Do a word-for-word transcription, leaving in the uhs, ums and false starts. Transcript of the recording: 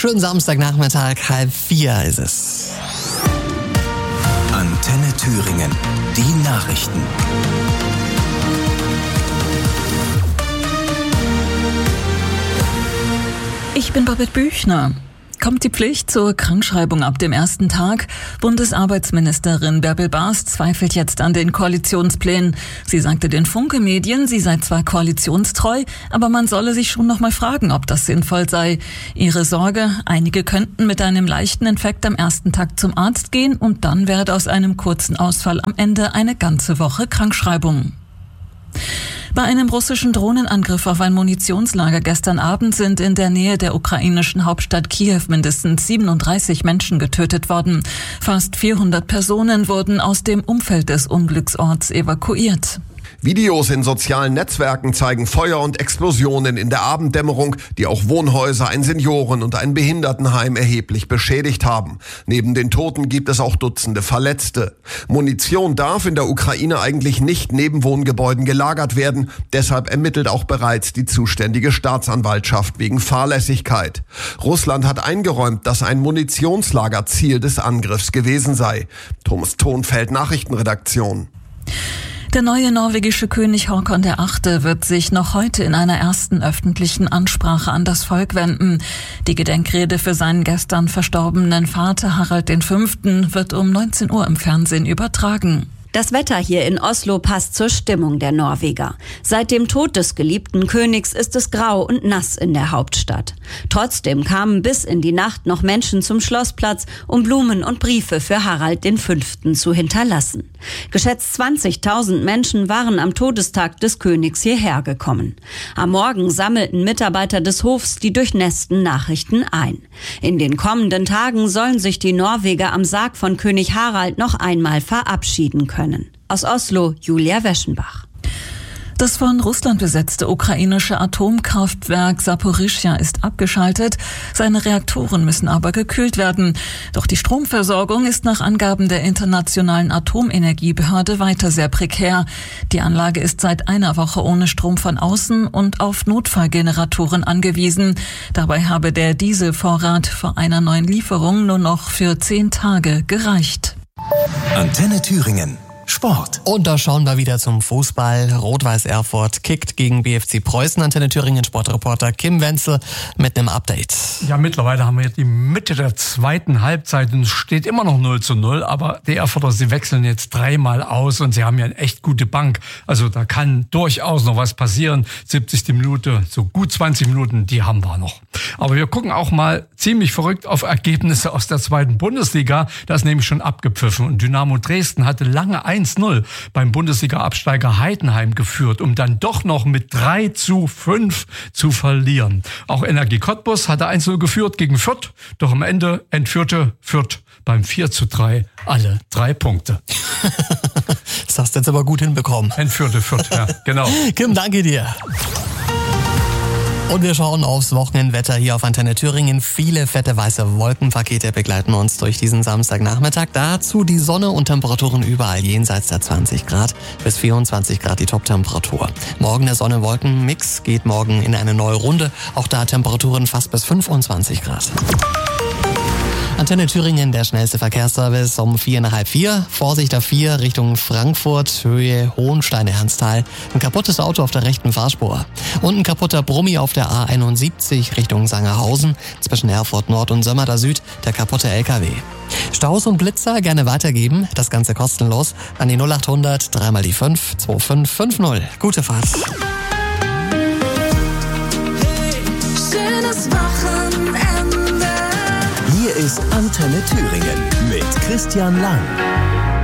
Schönen Samstagnachmittag, halb vier ist es. Antenne Thüringen, die Nachrichten. Ich bin Babette Büchner. Kommt die Pflicht zur Krankschreibung ab dem ersten Tag? Bundesarbeitsministerin Bärbel Baas zweifelt jetzt an den Koalitionsplänen. Sie sagte den Funke-Medien, sie sei zwar koalitionstreu, aber man solle sich schon noch mal fragen, ob das sinnvoll sei. Ihre Sorge, einige könnten mit einem leichten Infekt am ersten Tag zum Arzt gehen und dann werde aus einem kurzen Ausfall am Ende eine ganze Woche Krankschreibung. Bei einem russischen Drohnenangriff auf ein Munitionslager gestern Abend sind in der Nähe der ukrainischen Hauptstadt Kiew mindestens siebenunddreißig Menschen getötet worden. Fast vierhundert Personen wurden aus dem Umfeld des Unglücksorts evakuiert. Videos in sozialen Netzwerken zeigen Feuer und Explosionen in der Abenddämmerung, die auch Wohnhäuser, ein Senioren- und ein Behindertenheim erheblich beschädigt haben. Neben den Toten gibt es auch Dutzende Verletzte. Munition darf in der Ukraine eigentlich nicht neben Wohngebäuden gelagert werden. Deshalb ermittelt auch bereits die zuständige Staatsanwaltschaft wegen Fahrlässigkeit. Russland hat eingeräumt, dass ein Munitionslager Ziel des Angriffs gewesen sei. Thomas Thonfeld, Nachrichtenredaktion. Der neue norwegische König Håkon der Achte wird sich noch heute in einer ersten öffentlichen Ansprache an das Volk wenden. Die Gedenkrede für seinen gestern verstorbenen Vater Harald der Fünfte wird um neunzehn Uhr im Fernsehen übertragen. Das Wetter hier in Oslo passt zur Stimmung der Norweger. Seit dem Tod des geliebten Königs ist es grau und nass in der Hauptstadt. Trotzdem kamen bis in die Nacht noch Menschen zum Schlossplatz, um Blumen und Briefe für Harald der Fünfte zu hinterlassen. Geschätzt zwanzigtausend Menschen waren am Todestag des Königs hierher gekommen. Am Morgen sammelten Mitarbeiter des Hofs die durchnässten Nachrichten ein. In den kommenden Tagen sollen sich die Norweger am Sarg von König Harald noch einmal verabschieden können. Aus Oslo, Julia Weschenbach. Das von Russland besetzte ukrainische Atomkraftwerk Saporischschja ist abgeschaltet. Seine Reaktoren müssen aber gekühlt werden. Doch die Stromversorgung ist nach Angaben der Internationalen Atomenergiebehörde weiter sehr prekär. Die Anlage ist seit einer Woche ohne Strom von außen und auf Notfallgeneratoren angewiesen. Dabei habe der Dieselvorrat vor einer neuen Lieferung nur noch für zehn Tage gereicht. Antenne Thüringen. Sport. Und da schauen wir wieder zum Fußball. Rot-Weiß Erfurt kickt gegen B F C Preußen. Antenne Thüringen Sportreporter Kim Wenzel mit einem Update. Ja, mittlerweile haben wir jetzt die Mitte der zweiten Halbzeit und es steht immer noch null zu null. Aber die Erfurter, sie wechseln jetzt dreimal aus und sie haben ja eine echt gute Bank. Also da kann durchaus noch was passieren. siebzigste Minute, so gut zwanzig Minuten, die haben wir noch. Aber wir gucken auch mal ziemlich verrückt auf Ergebnisse aus der zweiten Bundesliga. Da ist nämlich schon abgepfiffen und Dynamo Dresden hatte lange eins null beim Bundesliga-Absteiger Heidenheim geführt, um dann doch noch mit drei zu fünf zu verlieren. Auch Energie Cottbus hatte eins null geführt gegen Fürth, doch am Ende entführte Fürth beim vier zu drei alle drei Punkte. Das hast du jetzt aber gut hinbekommen. Entführte Fürth, ja, genau. Kim, danke dir. Und wir schauen aufs Wochenendwetter hier auf Antenne Thüringen. Viele fette weiße Wolkenpakete begleiten uns durch diesen Samstagnachmittag. Dazu die Sonne und Temperaturen überall jenseits der zwanzig Grad bis vierundzwanzig Grad die Top-Temperatur. Morgen der Sonne-Wolken-Mix geht morgen in eine neue Runde. Auch da Temperaturen fast bis fünfundzwanzig Grad. Antenne Thüringen, der schnellste Verkehrsservice um vier nach halb vier. Vorsicht A vier Richtung Frankfurt, Höhe Hohenstein-Ernsthal. Ein kaputtes Auto auf der rechten Fahrspur. Und ein kaputter Brummi auf der A einundsiebzig Richtung Sangerhausen. Zwischen Erfurt Nord und Sömmerda Süd der kaputte L K W. Staus und Blitzer gerne weitergeben. Das Ganze kostenlos an die null achthundert dreimal die fünf zwei fünf fünf null. Gute Fahrt. Schönes Wochenende. Hier ist Antenne Thüringen mit Christian Lang.